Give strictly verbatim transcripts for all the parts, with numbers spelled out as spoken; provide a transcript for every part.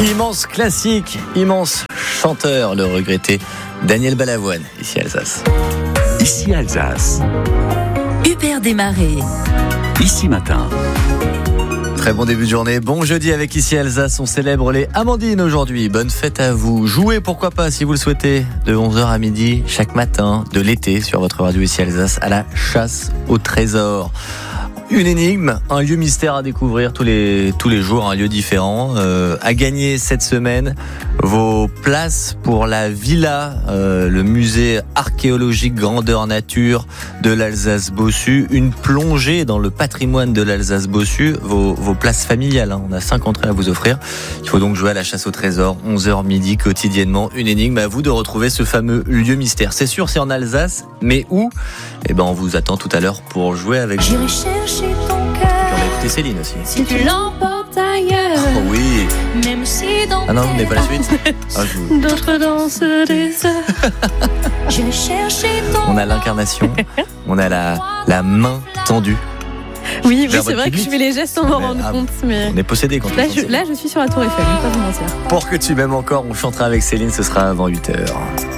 Immense classique, immense chanteur, le regretté Daniel Balavoine, ici Alsace. Ici Alsace. Hubert Desmarais. Ici Matin. Très bon début de journée, bon jeudi avec Ici Alsace, on célèbre les Amandines aujourd'hui, bonne fête à vous. Jouez pourquoi pas si vous le souhaitez, de onze heures à midi chaque matin de l'été sur votre radio Ici Alsace à la chasse au trésor. Une énigme, un lieu mystère à découvrir tous les, tous les jours, un lieu différent. Euh, à gagner cette semaine vos places pour la Villa, euh, le musée archéologique grandeur nature de l'Alsace-Bossu. Une plongée dans le patrimoine de l'Alsace-Bossu, vos, vos places familiales. Hein. On a cinq entrées à vous offrir. Il faut donc jouer à la chasse au trésor, onze heures midi quotidiennement. Une énigme, à vous de retrouver ce fameux lieu mystère. C'est sûr, c'est en Alsace, mais où ? Eh ben, on vous attend tout à l'heure pour jouer avec vous. Ton cœur. On va écouter Céline aussi. Si tu l'emportes ailleurs. Oh oui. Même si dans Ah non, vous n'avez pas la suite. Ah, je vous... D'autres dansent des heures. J'irai chercher ton. On a l'incarnation. On a la, la main tendue. Oui, oui, Vers c'est votre vrai que public. je fais les gestes sans m'en Mais, rendre ah, compte. Mais On est possédé quand là on je, chante là, Céline. je suis sur la Tour Eiffel, je vais pas vous mentir. Pour que tu m'aimes encore, on chantera avec Céline, ce sera avant huit heures.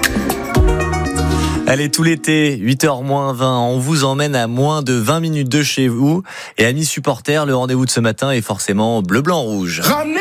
Allez, tout l'été, huit heures moins vingt, on vous emmène à moins de vingt minutes de chez vous. Et amis supporters, le rendez-vous de ce matin est forcément bleu, blanc, rouge.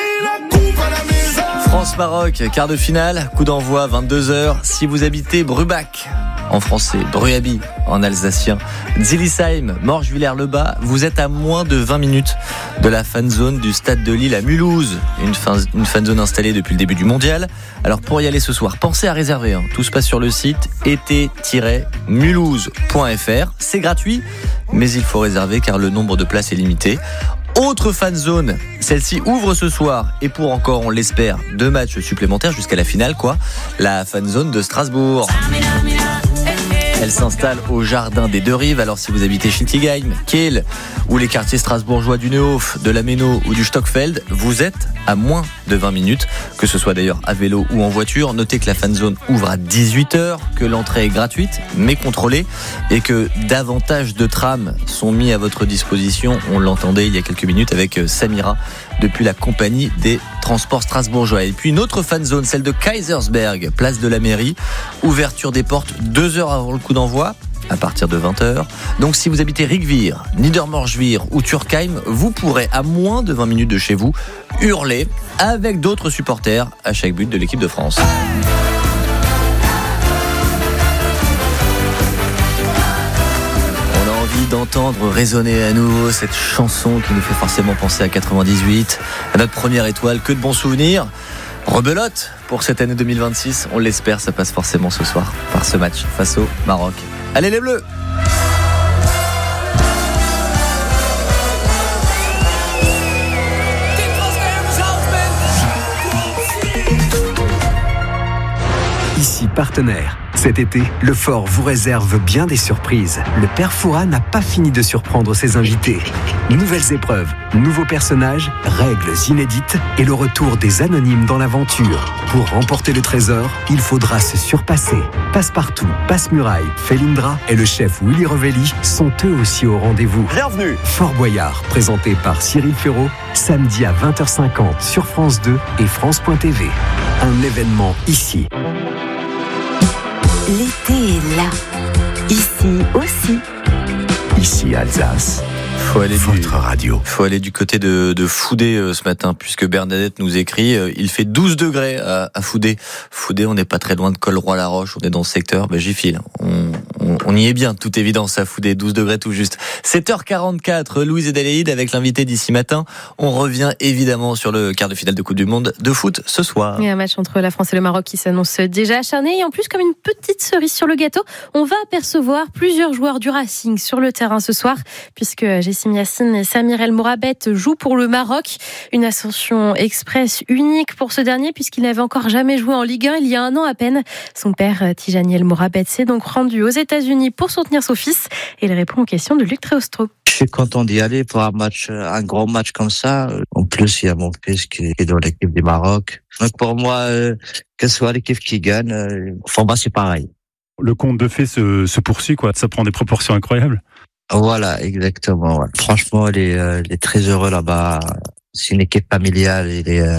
France-Maroc, quart de finale, coup d'envoi vingt-deux heures. Si vous habitez Brubac, en français, Bruabi, en alsacien, Zillisheim, Morges-Villers-le-Bas, vous êtes à moins de vingt minutes de la fan zone du stade de Lille à Mulhouse, une fan, une fan zone installée depuis le début du mondial. Alors pour y aller ce soir, pensez à réserver, hein. Tout se passe sur le site été tiret mulhouse point f r. C'est gratuit, mais il faut réserver car le nombre de places est limité. Autre fan zone, celle-ci ouvre ce soir et pour encore, on l'espère, deux matchs supplémentaires jusqu'à la finale, quoi. La fan zone de Strasbourg. Elle s'installe au jardin des Deux Rives. Alors si vous habitez Schiltigheim, Kehl ou les quartiers strasbourgeois du Neuhof, de la Méno ou du Stockfeld, vous êtes à moins de vingt minutes, que ce soit d'ailleurs à vélo ou en voiture. Notez que la fan zone ouvre à dix-huit heures, que l'entrée est gratuite mais contrôlée et que davantage de trams sont mis à votre disposition. On l'entendait il y a quelques minutes avec Samira depuis la compagnie des transports strasbourgeois. Et puis une autre fan zone, celle de Kaisersberg, place de la mairie. Ouverture des portes deux heures avant le coup d'envoi, à partir de vingt heures. Donc si vous habitez Rigvir, Niedermorschwihr ou Turkheim, vous pourrez à moins de vingt minutes de chez vous hurler avec d'autres supporters à chaque but de l'équipe de France. On a envie d'entendre résonner à nouveau cette chanson qui nous fait forcément penser à quatre-vingt-dix-huit, à notre première étoile, que de bons souvenirs. Rebelote pour cette année deux mille vingt-six, on l'espère, ça passe forcément ce soir par ce match face au Maroc. Allez les Bleus! Ici partenaire. Cet été, le Fort vous réserve bien des surprises. Le Père Fouras n'a pas fini de surprendre ses invités. Nouvelles épreuves, nouveaux personnages, règles inédites et le retour des anonymes dans l'aventure. Pour remporter le trésor, il faudra se surpasser. Passepartout, Passe-Muraille, Felindra et le chef Willy Revelli sont eux aussi au rendez-vous. Bienvenue. Fort Boyard, présenté par Cyril Ferraud, samedi à vingt heures cinquante sur France deux et France point t v. Un événement ici. L'été est là. Ici aussi. Ici Alsace. Faut aller du, Votre radio. faut aller du côté de, de Foudé euh, ce matin, puisque Bernadette nous écrit, euh, il fait douze degrés à, à Foudé. Foudé, on n'est pas très loin de Colroy-la-Roche, on est dans ce secteur, ben j'y file. On, on, on y est bien, toute évidence à Foudé, douze degrés tout juste. sept heures quarante-quatre, Louise et Adélaïde avec l'invité d'ici matin. On revient évidemment sur le quart de finale de Coupe du Monde de foot ce soir. Il y a un match entre la France et le Maroc qui s'annonce déjà acharné. Et en plus, comme une petite cerise sur le gâteau, on va apercevoir plusieurs joueurs du Racing sur le terrain ce soir, puisque Jessim Yassine et Samir El Mourabet jouent pour le Maroc. Une ascension express unique pour ce dernier, puisqu'il n'avait encore jamais joué en Ligue un il y a un an à peine. Son père, Tijani El Mourabet, s'est donc rendu aux États-Unis pour soutenir son fils. Et il répond aux questions de Luc Tréostro. Je suis content d'y aller pour un match, un grand match comme ça. En plus, il y a mon fils qui est dans l'équipe du Maroc. Donc pour moi, euh, que ce soit l'équipe qui gagne, euh, enfin bah c'est pareil. Le conte de fées se, se poursuit, quoi. Ça prend des proportions incroyables. Voilà, exactement. Ouais. Franchement, il est, euh, il est très heureux là-bas. C'est une équipe familiale. Il est, euh,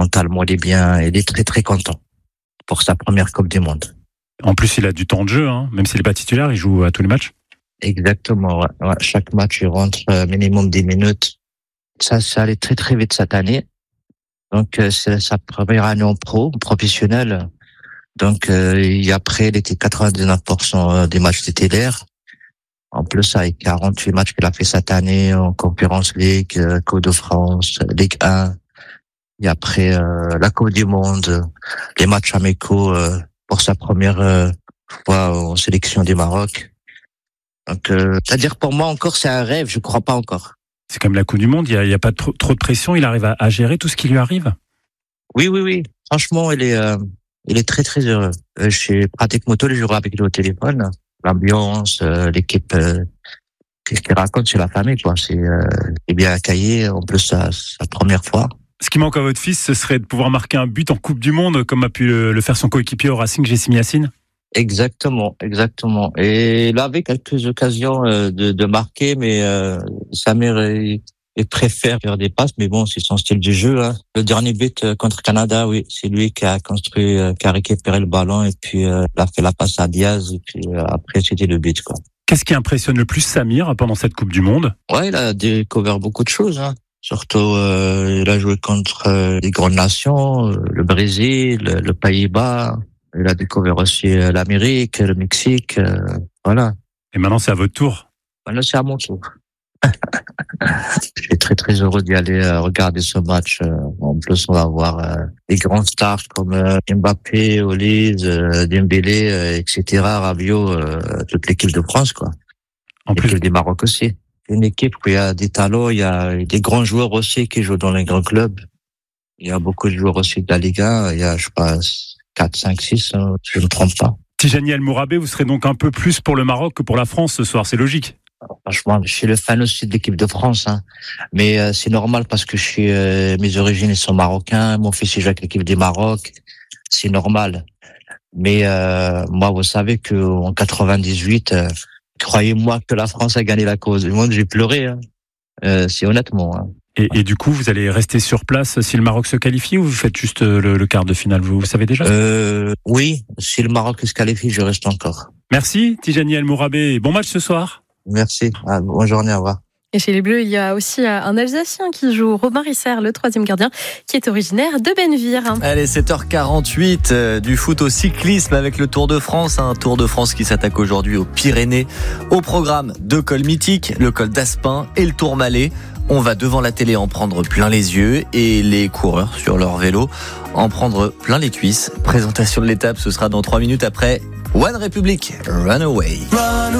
Mentalement, il est bien, il est très très content pour sa première Coupe du Monde. En plus, il a du temps de jeu, hein. Même s'il n'est pas titulaire, il joue à tous les matchs. Exactement, ouais. Ouais. Chaque match, il rentre euh, minimum dix minutes. Ça, ça allait très très vite cette année. Donc, euh, c'est sa première année en pro, professionnel. Donc, euh, et après, il était quatre-vingt-dix-neuf pour cent des matchs titulaires. En plus, avec quarante-huit matchs qu'il a fait cette année en Conference League, euh, Coupe de France, Ligue un. Et après, euh, la Coupe du Monde, les matchs amicaux euh, pour sa première euh, fois en sélection du Maroc. Donc, euh, c'est-à-dire pour moi encore, c'est un rêve, je crois pas encore. C'est comme la Coupe du Monde, il n'y a, il y a pas trop, trop de pression, il arrive à, à gérer tout ce qui lui arrive. Oui, oui, oui. Franchement, il est, euh, il est très, très heureux. Euh, je suis pratiquement tous les jours avec lui au téléphone. L'ambiance, euh, l'équipe, euh, qu'est-ce qu'il raconte, c'est la famille, quoi. C'est, euh, c'est bien accueilli. En plus, sa, sa première fois. Ce qui manque à votre fils, ce serait de pouvoir marquer un but en Coupe du Monde, comme a pu le, le faire son coéquipier au Racing, Jessim Yacine. Exactement, exactement. Et il avait quelques occasions euh, de, de marquer, mais euh, Samir, il, il préfère faire des passes, mais bon, c'est son style de jeu. Hein. Le dernier but euh, contre Canada, oui, c'est lui qui a construit, euh, qui a récupéré le ballon et puis euh, il a fait la passe à Diaz et puis euh, après c'était le but, quoi. Qu'est-ce qui impressionne le plus Samir pendant cette Coupe du Monde? Ouais, il a découvert beaucoup de choses. Hein. Surtout, euh, il a joué contre euh, les grandes nations, euh, le Brésil, le, le Pays-Bas. Il a découvert aussi euh, l'Amérique, le Mexique, euh, voilà. Et maintenant, c'est à votre tour. Maintenant, c'est à mon tour. Je suis très très heureux d'y aller euh, regarder ce match. Euh, en plus, on va voir euh, des grands stars comme euh, Mbappé, Olise, euh, Dembélé, euh, et cetera. Rabiot, euh, toute l'équipe de France, quoi. En plus, l'équipe du Maroc aussi. Une équipe où il y a des talents, il y a des grands joueurs aussi qui jouent dans les grands clubs. Il y a beaucoup de joueurs aussi de la Ligue un. Il y a, je pense, quatre, cinq, six, hein, si je ne me trompe pas. Tijani El Mourabé, vous serez donc un peu plus pour le Maroc que pour la France ce soir, c'est logique. Franchement, je suis le fan aussi de l'équipe de France, hein. Mais euh, c'est normal parce que je suis, euh, mes origines sont marocaines. Mon fils il joue avec l'équipe du Maroc, c'est normal. Mais euh, moi, vous savez que en quatre-vingt-dix-huit, euh, croyez-moi que la France a gagné la cause du monde. J'ai pleuré, hein. Euh, c'est honnêtement. Hein. Et, et du coup, vous allez rester sur place si le Maroc se qualifie ou vous faites juste le, le quart de finale, vous, vous savez déjà? euh, Oui, si le Maroc se qualifie, je reste encore. Merci Tijani El Mourabé. Bon match ce soir. Merci. Ah, bonne journée, au revoir. Et chez les Bleus, il y a aussi un Alsacien qui joue, Robin Risser, le troisième gardien, qui est originaire de Bennevire. Allez, sept heures quarante-huit, euh, du foot au cyclisme avec le Tour de France. Un Tour de France qui s'attaque aujourd'hui aux Pyrénées. Au programme, deux cols mythiques, le col d'Aspin et le Tourmalet. On va devant la télé en prendre plein les yeux et les coureurs sur leur vélo en prendre plein les cuisses. Présentation de l'étape, ce sera dans trois minutes après One Republic, Runaway. Run